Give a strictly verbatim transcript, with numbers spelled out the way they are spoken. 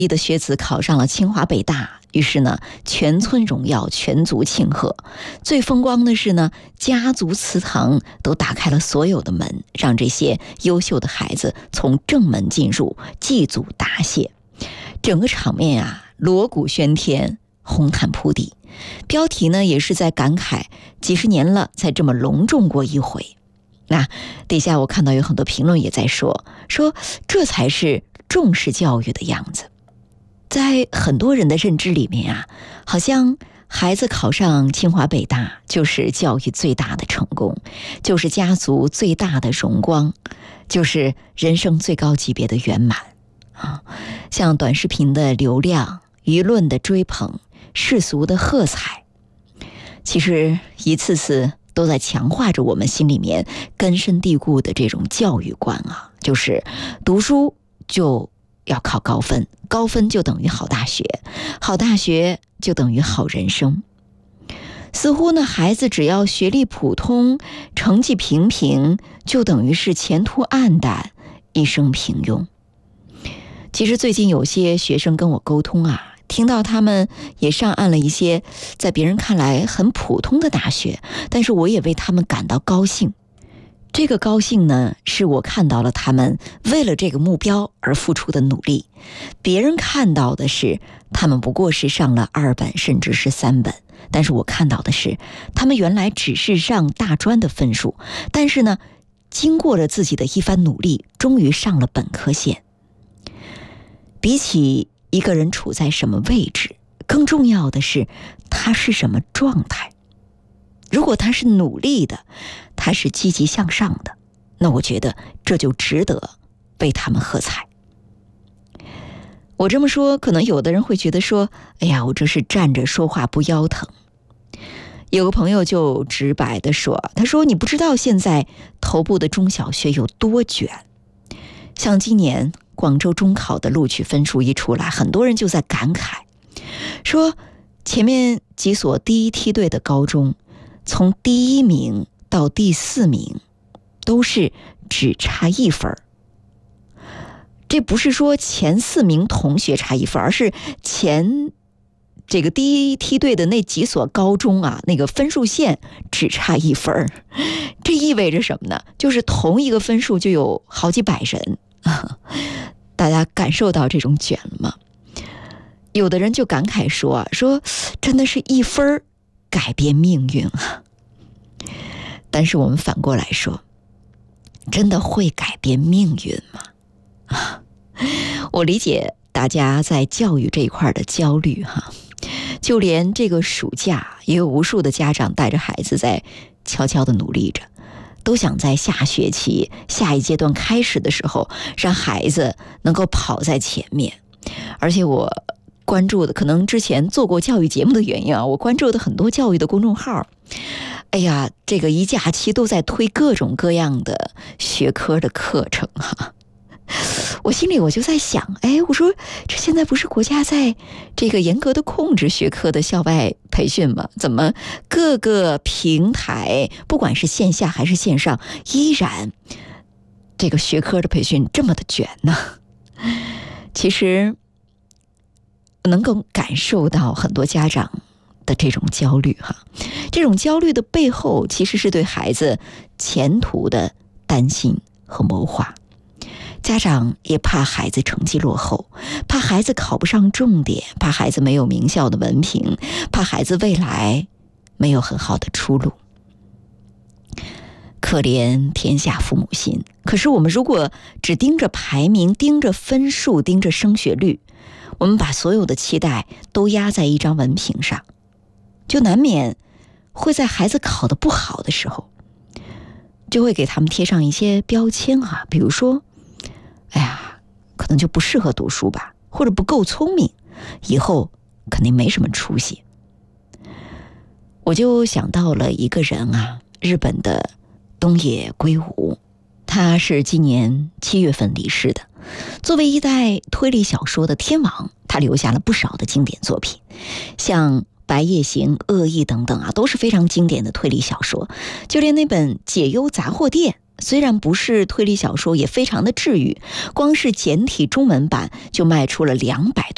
一的学子考上了清华北大，于是呢，全村荣耀，全族庆贺。最风光的是呢，家族祠堂都打开了所有的门，让这些优秀的孩子从正门进入，祭祖答谢。整个场面啊，锣鼓喧天，红毯铺地。标题呢，也是在感慨几十年了才这么隆重过一回。那底下我看到有很多评论也在说说这才是重视教育的样子。在很多人的认知里面啊，好像孩子考上清华北大就是教育最大的成功，就是家族最大的荣光，就是人生最高级别的圆满啊。像短视频的流量、舆论的追捧、世俗的喝彩，其实一次次都在强化着我们心里面根深蒂固的这种教育观啊，就是读书就要考高分，高分就等于好大学，好大学就等于好人生。似乎呢，孩子只要学历普通，成绩平平，就等于是前途黯淡，一生平庸。其实最近有些学生跟我沟通啊，听到他们也上岸了一些在别人看来很普通的大学，但是我也为他们感到高兴。这个高兴呢，是我看到了他们为了这个目标而付出的努力。别人看到的是他们不过是上了二本甚至是三本，但是我看到的是他们原来只是上大专的分数，但是呢，经过了自己的一番努力，终于上了本科线。比起一个人处在什么位置，更重要的是他是什么状态。如果他是努力的，他是积极向上的，那我觉得这就值得为他们喝彩。我这么说，可能有的人会觉得说，哎呀，我这是站着说话不腰疼。有个朋友就直白地说，他说你不知道现在头部的中小学有多卷。像今年广州中考的录取分数一出来，很多人就在感慨，说前面几所第一梯队的高中，从第一名到第四名都是只差一分。这不是说前四名同学差一分，而是前这个第一梯队的那几所高中啊，那个分数线只差一分。这意味着什么呢？就是同一个分数就有好几百人。大家感受到这种卷了吗？有的人就感慨说啊，说真的是一分改变命运啊。但是我们反过来说，真的会改变命运吗？我理解大家在教育这一块的焦虑哈，就连这个暑假也有无数的家长带着孩子在悄悄地努力着，都想在下学期下一阶段开始的时候，让孩子能够跑在前面。而且我关注的，可能之前做过教育节目的原因啊，我关注的很多教育的公众号，哎呀，这个一假期都在推各种各样的学科的课程哈。我心里我就在想，哎，我说这现在不是国家在这个严格的控制学科的校外培训吗？怎么各个平台，不管是线下还是线上，依然这个学科的培训这么的卷呢？其实能够感受到很多家长的这种焦虑哈，这种焦虑的背后其实是对孩子前途的担心和谋划。家长也怕孩子成绩落后，怕孩子考不上重点，怕孩子没有名校的文凭，怕孩子未来没有很好的出路。可怜天下父母心。可是我们如果只盯着排名，盯着分数，盯着升学率，我们把所有的期待都压在一张文凭上，就难免会在孩子考得不好的时候，就会给他们贴上一些标签啊，比如说哎呀，可能就不适合读书吧，或者不够聪明，以后肯定没什么出息。我就想到了一个人啊，日本的东野圭吾，他是今年七月份离世的。作为一代推理小说的天王，他留下了不少的经典作品，像《白夜行》《恶意》等等啊，都是非常经典的推理小说。就连那本《解忧杂货店》，虽然不是推理小说，也非常的治愈，光是简体中文版就卖出了两百多